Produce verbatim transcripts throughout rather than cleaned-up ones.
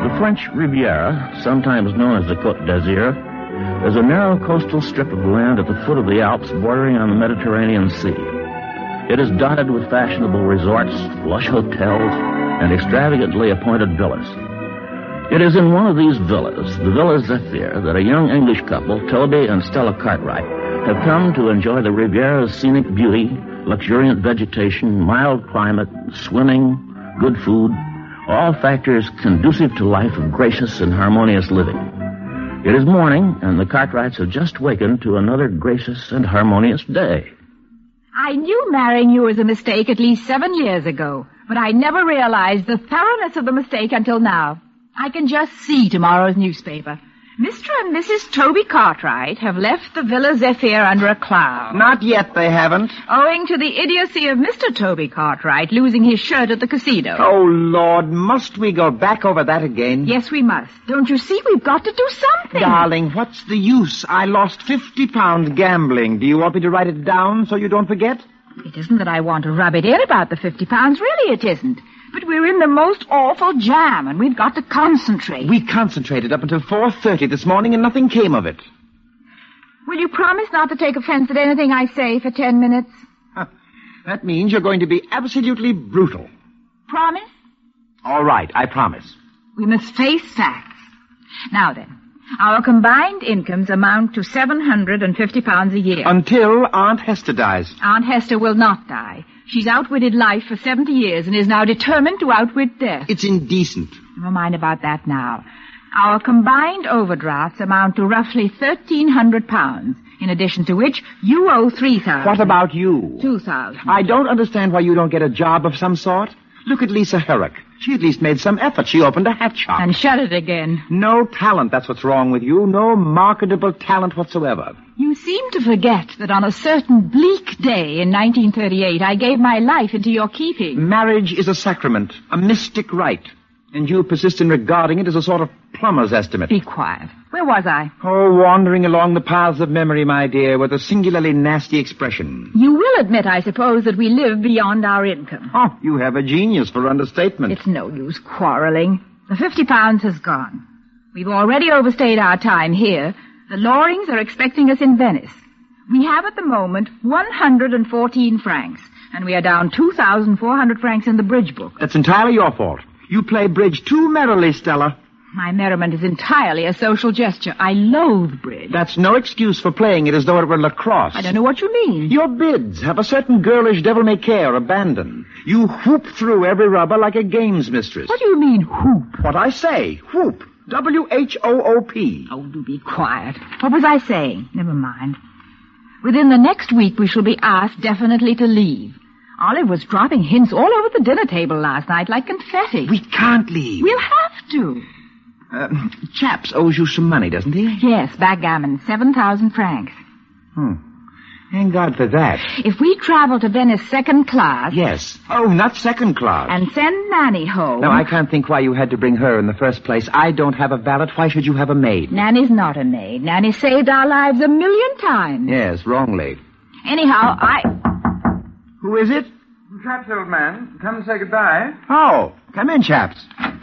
The French Riviera, sometimes known as the Côte d'Azur, is a narrow coastal strip of land at the foot of the Alps bordering on the Mediterranean Sea. It is dotted with fashionable resorts, lush hotels, and extravagantly appointed villas. It is in one of these villas, the Villa Zephyr, that a young English couple, Toby and Stella Cartwright, have come to enjoy the Riviera's scenic beauty, luxuriant vegetation, mild climate, swimming, good food, all factors conducive to life of gracious and harmonious living. It is morning, and the Cartwrights have just wakened to another gracious and harmonious day. I knew marrying you was a mistake at least seven years ago, but I never realized the thoroughness of the mistake until now. I can just see tomorrow's newspaper. Mister and Missus Toby Cartwright have left the Villa Zephyr under a cloud. Not yet, they haven't. Owing to the idiocy of Mister Toby Cartwright losing his shirt at the casino. Oh, Lord, must we go back over that again? Yes, we must. Don't you see? We've got to do something. Darling, what's the use? I lost fifty pounds gambling. Do you want me to write it down so you don't forget? It isn't that I want to rub it in about the fifty pounds. Really, it isn't. But we're in the most awful jam, and we've got to concentrate. We concentrated up until four thirty this morning, and nothing came of it. Will you promise not to take offense at anything I say for ten minutes? Huh. That means you're going to be absolutely brutal. Promise? All right, I promise. We must face facts. Now then, our combined incomes amount to seven hundred fifty pounds a year. Until Aunt Hester dies. Aunt Hester will not die. She's outwitted life for seventy years and is now determined to outwit death. It's indecent. Never mind about that now. Our combined overdrafts amount to roughly thirteen hundred pounds, in addition to which you owe three thousand. What about you? Two thousand. I don't understand why you don't get a job of some sort. Look at Lisa Herrick. She at least made some effort. She opened a hat shop. And shut it again. No talent, that's what's wrong with you. No marketable talent whatsoever. You seem to forget that on a certain bleak day in nineteen thirty-eight, I gave my life into your keeping. Marriage is a sacrament, a mystic rite. And you persist in regarding it as a sort of plumber's estimate. Be quiet. Where was I? Oh, wandering along the paths of memory, my dear, with a singularly nasty expression. You will admit, I suppose, that we live beyond our income. Oh, you have a genius for understatement. It's no use quarreling. The fifty pounds has gone. We've already overstayed our time here. The Lorings are expecting us in Venice. We have at the moment one hundred fourteen francs, and we are down two thousand four hundred francs in the bridge book. That's entirely your fault. You play bridge too merrily, Stella. My merriment is entirely a social gesture. I loathe bridge. That's no excuse for playing it as though it were lacrosse. I don't know what you mean. Your bids have a certain girlish devil-may-care abandon. You whoop through every rubber like a games mistress. What do you mean, whoop? What I say, whoop. W H O O P. Oh, do be quiet. What was I saying? Never mind. Within the next week, we shall be asked definitely to leave. Olive was dropping hints all over the dinner table last night like confetti. We can't leave. We'll have to. Uh, Chaps owes you some money, doesn't he? Yes, backgammon, seven thousand francs. Hmm. Thank God for that. If we travel to Venice second class... Yes. Oh, not second class. And send Nanny home... Now, I can't think why you had to bring her in the first place. I don't have a valet. Why should you have a maid? Nanny's not a maid. Nanny saved our lives a million times. Yes, wrongly. Anyhow, I... Who is it? Chaps, old man. Come and say goodbye. Oh, come in, Chaps.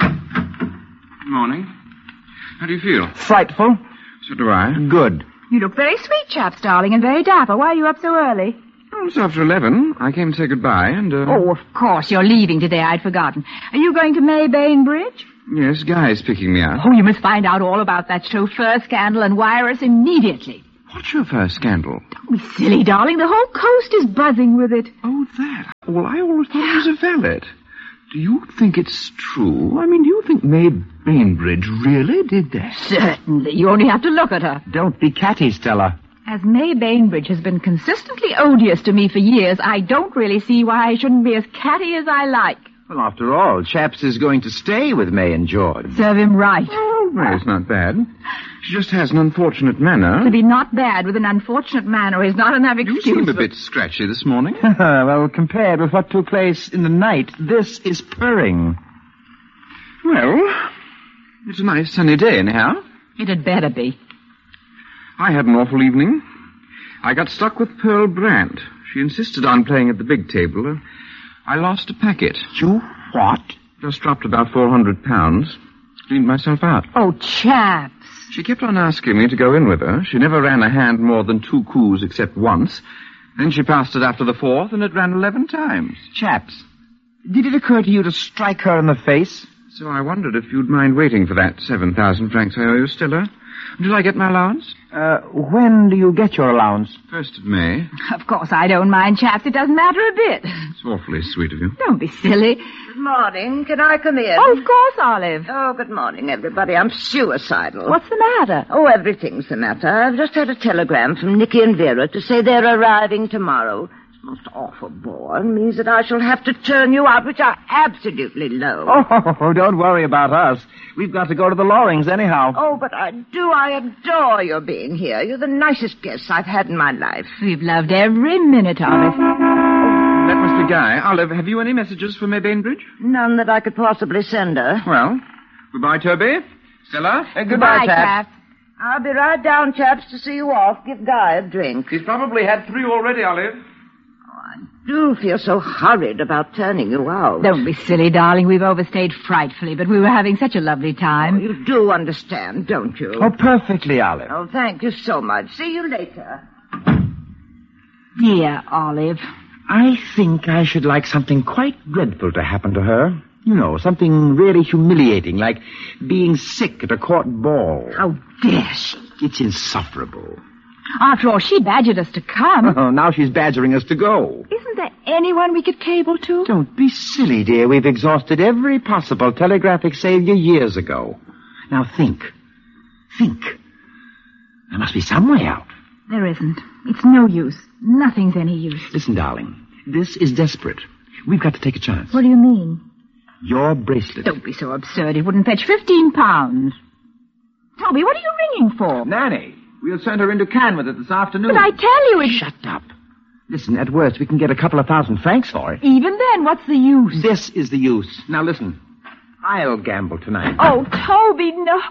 Morning. How do you feel? Frightful. So do I. Good. You look very sweet, Chaps, darling, and very dapper. Why are you up so early? Oh, it's after eleven. I came to say goodbye, and, uh... Oh, of course. You're leaving today. I'd forgotten. Are you going to May Bainbridge? Yes, Guy's picking me up. Oh, you must find out all about that chauffeur scandal and wire us immediately. What chauffeur scandal? Don't be silly, darling. The whole coast is buzzing with it. Oh, that. Well, I always thought it was a valet. Do you think it's true? I mean, do you think May Bainbridge really did that? Certainly. You only have to look at her. Don't be catty, Stella. As May Bainbridge has been consistently odious to me for years, I don't really see why I shouldn't be as catty as I like. Well, after all, Chaps is going to stay with May and George. Serve him right. Oh, May's not bad. She just has an unfortunate manner. To be not bad with an unfortunate manner is not enough excuse. You seem a bit scratchy this morning. Well, compared with what took place in the night, this is purring. Well, it's a nice sunny day, anyhow. It had better be. I had an awful evening. I got stuck with Pearl Brandt. She insisted on playing at the big table. Uh, I lost a packet. You what? Just dropped about four hundred pounds. cleaned myself out. Oh, chaps. She kept on asking me to go in with her. She never ran a hand more than two coups except once. Then she passed it after the fourth, and it ran eleven times. Chaps, did it occur to you to strike her in the face? So I wondered if you'd mind waiting for that seven thousand francs I owe you, Stella. Until I get my allowance? Uh, when do you get your allowance? First of May. Of course I don't mind, chaps. It doesn't matter a bit. It's awfully sweet of you. Don't be silly. Good morning. Can I come in? Oh, of course, Olive. Oh, good morning, everybody. I'm suicidal. What's the matter? Oh, everything's the matter. I've just had a telegram from Nicky and Vera to say they're arriving tomorrow. It's most awful bore and means that I shall have to turn you out, which I absolutely loathe. Oh, don't worry about us. We've got to go to the Lorings anyhow. Oh, but I do. I adore your being here. You're the nicest guests I've had in my life. We've loved every minute of it. That must be Guy. Olive, have you any messages for May Bainbridge? None that I could possibly send her. Well, goodbye, Toby. Stella? Uh, goodbye, chaps. chaps. I'll be right down, chaps, to see you off. Give Guy a drink. He's probably had three already, Olive. I do feel so hurried about turning you out. Don't be silly, darling. We've overstayed frightfully, but we were having such a lovely time. Oh, you do understand, don't you? Oh, perfectly, Olive. Oh, thank you so much. See you later. Dear Olive. I think I should like something quite dreadful to happen to her. You know, something really humiliating, like being sick at a court ball. How dare she? It's insufferable. After all, she badgered us to come. Oh, now she's badgering us to go. Isn't there anyone we could cable to? Don't be silly, dear. We've exhausted every possible telegraphic savior years ago. Now think. Think. There must be some way out. There isn't. It's no use. Nothing's any use. Listen, darling. This is desperate. We've got to take a chance. What do you mean? Your bracelet. Don't be so absurd. It wouldn't fetch fifteen pounds. Toby, what are you ringing for? Nanny, we'll send her into Cannes with it this afternoon. But I tell you, it's... Shut up. Listen, at worst, we can get a couple of thousand francs for it. Even then, what's the use? This is the use. Now, listen. I'll gamble tonight. Oh, Toby, no.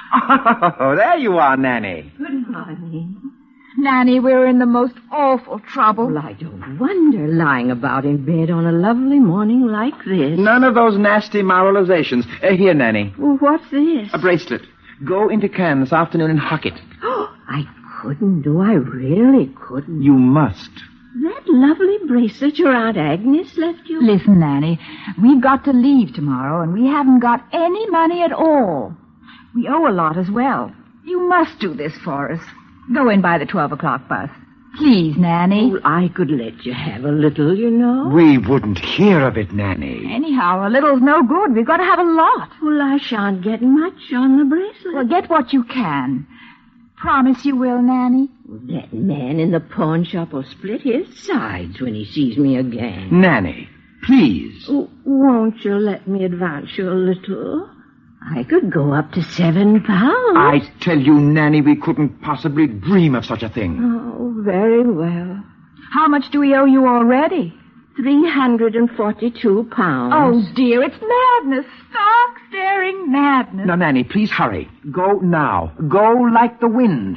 Oh, there you are, Nanny. Good morning. Nanny, we're in the most awful trouble. Well, I don't wonder, lying about in bed on a lovely morning like this. None of those nasty moralizations. Uh, here, Nanny. Well, what's this? A bracelet. Go into Cannes this afternoon and huck it. Oh, I couldn't, do I really couldn't? You must. That lovely bracelet your Aunt Agnes left you? Listen, Nanny, we've got to leave tomorrow, and we haven't got any money at all. We owe a lot as well. You must do this for us. Go in by the twelve o'clock bus. Please, Nanny. Oh, I could let you have a little, you know. We wouldn't hear of it, Nanny. Anyhow, a little's no good. We've got to have a lot. Well, I shan't get much on the bracelet. Well, get what you can. Promise you will, Nanny? That man in the pawn shop will split his sides when he sees me again. Nanny, please. Oh, won't you let me advance you a little? I could go up to seven pounds. I tell you, Nanny, we couldn't possibly dream of such a thing. Oh, very well. How much do we owe you already? Three hundred and forty-two pounds. Oh, dear, it's madness. Stark, staring madness. Now, Nanny, please hurry. Go now. Go like the wind.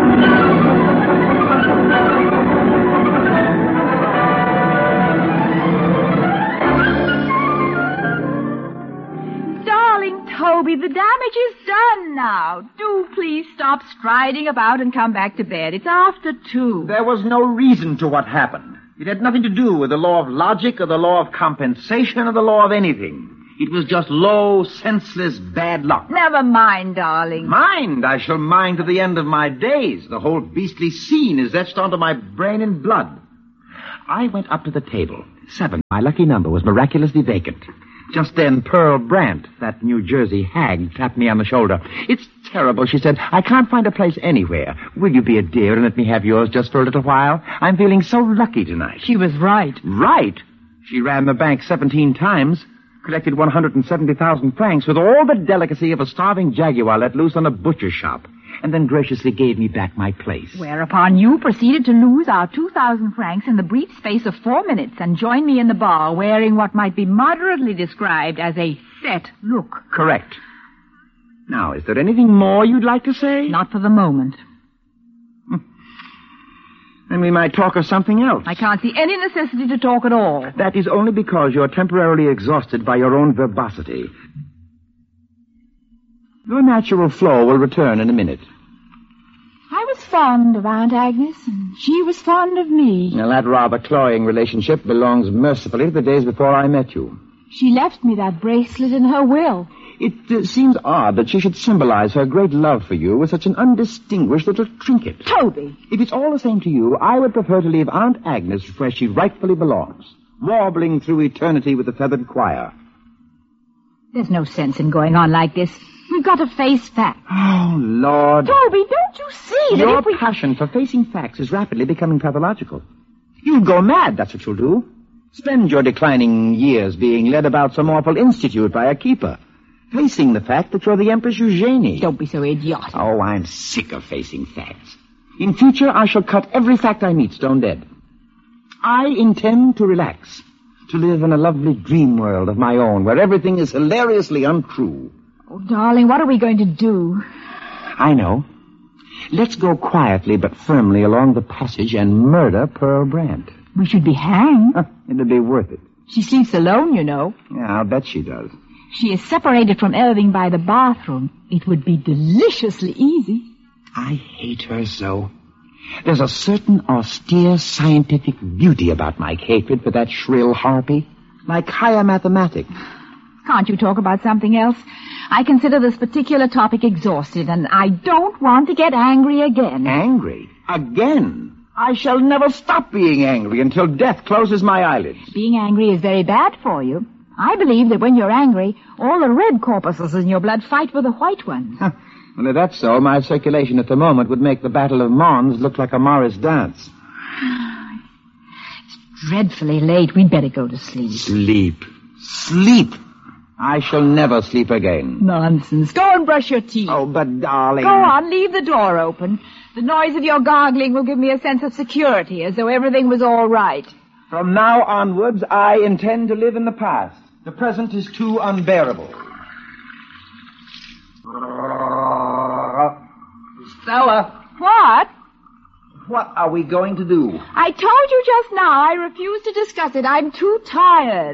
Toby, the damage is done now. Do please stop striding about and come back to bed. It's after two. There was no reason to what happened. It had nothing to do with the law of logic or the law of compensation or the law of anything. It was just low, senseless, bad luck. Never mind, darling. Mind? I shall mind to the end of my days. The whole beastly scene is etched onto my brain in blood. I went up to the table. Seven. My lucky number was miraculously vacant. Just then, Pearl Brandt, that New Jersey hag, tapped me on the shoulder. It's terrible, she said. I can't find a place anywhere. Will you be a dear and let me have yours just for a little while? I'm feeling so lucky tonight. She was right. Right? She ran the bank seventeen times, collected one hundred seventy thousand francs with all the delicacy of a starving jaguar let loose on a butcher shop, and then graciously gave me back my place. Whereupon you proceeded to lose our two thousand francs in the brief space of four minutes and join me in the bar wearing what might be moderately described as a set look. Correct. Now, is there anything more you'd like to say? Not for the moment. Then we might talk of something else. I can't see any necessity to talk at all. That is only because you're temporarily exhausted by your own verbosity. Your natural flow will return in a minute. I was fond of Aunt Agnes, and she was fond of me. Now, that rather cloying relationship belongs mercifully to the days before I met you. She left me that bracelet in her will. It uh, seems odd that she should symbolize her great love for you with such an undistinguished little trinket. Toby! If it's all the same to you, I would prefer to leave Aunt Agnes where she rightfully belongs, warbling through eternity with the feathered choir. There's no sense in going on like this. We've got to face facts. Oh, Lord. Toby, don't you see that Your if we... passion for facing facts is rapidly becoming pathological. You'll go mad, that's what you'll do. Spend your declining years being led about some awful institute by a keeper, facing the fact that you're the Empress Eugenie. Don't be so idiotic. Oh, I'm sick of facing facts. In future, I shall cut every fact I meet stone dead. I intend to relax, to live in a lovely dream world of my own, where everything is hilariously untrue. Oh, darling, what are we going to do? I know. Let's go quietly but firmly along the passage and murder Pearl Brandt. We should be hanged. It'll be worth it. She sleeps alone, you know. Yeah, I'll bet she does. She is separated from Irving by the bathroom. It would be deliciously easy. I hate her so. There's a certain austere scientific beauty about my hatred for that shrill harpy, like higher mathematics. Can't you talk about something else? I consider this particular topic exhausted, and I don't want to get angry again. Angry? Again? I shall never stop being angry until death closes my eyelids. Being angry is very bad for you. I believe that when you're angry, all the red corpuscles in your blood fight with the white ones. Well, if that's so, my circulation at the moment would make the Battle of Mons look like a Morris dance. It's dreadfully late. We'd better go to sleep. Sleep. Sleep. I shall never sleep again. Nonsense. Go and brush your teeth. Oh, but darling... Go on, leave the door open. The noise of your gargling will give me a sense of security, as though everything was all right. From now onwards, I intend to live in the past. The present is too unbearable. Stella! What? What are we going to do? I told you just now I refuse to discuss it. I'm too tired.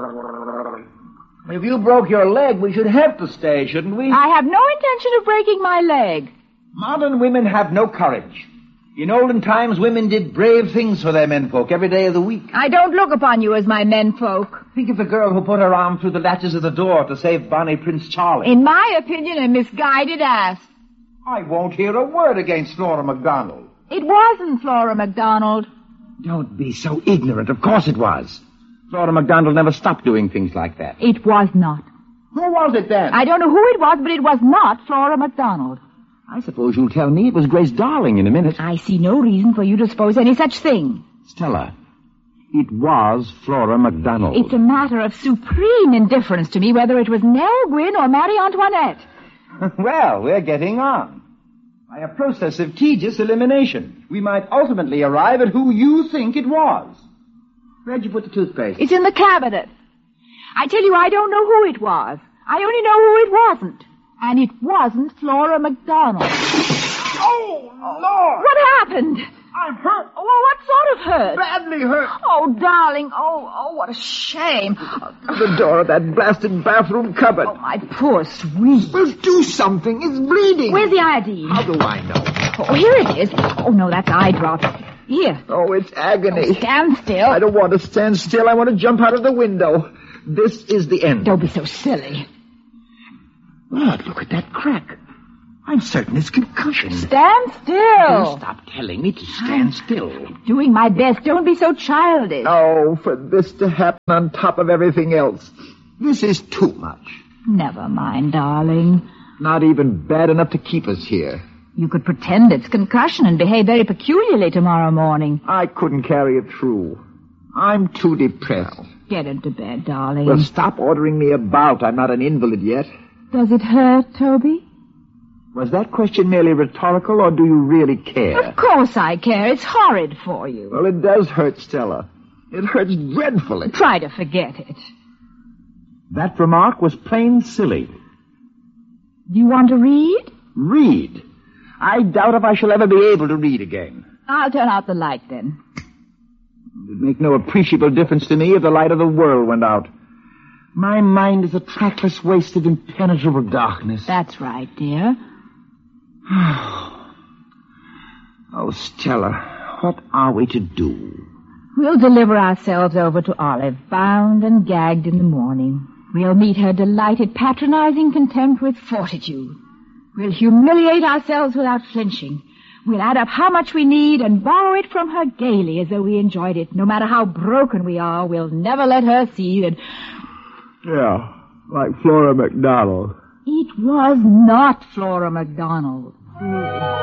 If you broke your leg, we should have to stay, shouldn't we? I have no intention of breaking my leg. Modern women have no courage. In olden times, women did brave things for their menfolk every day of the week. I don't look upon you as my menfolk. Think of the girl who put her arm through the latches of the door to save Bonnie Prince Charlie. In my opinion, a misguided ass. I won't hear a word against Flora MacDonald. It wasn't Flora MacDonald. Don't be so ignorant. Of course it was. Flora MacDonald never stopped doing things like that. It was not. Who was it then? I don't know who it was, but it was not Flora MacDonald. I suppose you'll tell me it was Grace Darling in a minute. I see no reason for you to suppose any such thing. Stella, it was Flora MacDonald. It's a matter of supreme indifference to me whether it was Nell Gwynn or Marie Antoinette. Well, we're getting on. By a process of tedious elimination, we might ultimately arrive at who you think it was. Where'd you put the toothpaste? It's in the cabinet. I tell you, I don't know who it was. I only know who it wasn't. And it wasn't Flora MacDonald. Oh, Lord! What happened? I'm hurt. Oh, well, what sort of hurt? Badly hurt. Oh, darling. Oh, oh, what a shame. The door of that blasted bathroom cupboard. Oh, my poor sweet. Well, do something. It's bleeding. Where's the I D? How do I know? Oh, here it is. Oh, no, that's eye drops. Here. Oh, it's agony. Oh, stand still. I don't want to stand still. I want to jump out of the window. This is the end. Don't be so silly. Lord, look at that crack. I'm certain it's concussion. Stand still. Don't stop telling me to stand I'm still. Doing my best. Don't be so childish. Oh, for this to happen on top of everything else. This is too much. Never mind, darling. Not even bad enough to keep us here. You could pretend it's concussion and behave very peculiarly tomorrow morning. I couldn't carry it through. I'm too depressed. Get into bed, darling. Well, stop ordering me about. I'm not an invalid yet. Does it hurt, Toby? Was that question merely rhetorical, or do you really care? Of course I care. It's horrid for you. Well, it does hurt, Stella. It hurts dreadfully. Try to forget it. That remark was plain silly. Do you want to read? Read? I doubt if I shall ever be able to read again. I'll turn out the light, then. It'd make no appreciable difference to me if the light of the world went out. My mind is a trackless waste of impenetrable darkness. That's right, dear. Oh, Stella, what are we to do? We'll deliver ourselves over to Olive, bound and gagged in the morning. We'll meet her delighted, patronizing contempt with fortitude. We'll humiliate ourselves without flinching. We'll add up how much we need and borrow it from her gaily as though we enjoyed it. No matter how broken we are, we'll never let her see that... Yeah, like Flora MacDonald. It was not Flora MacDonald.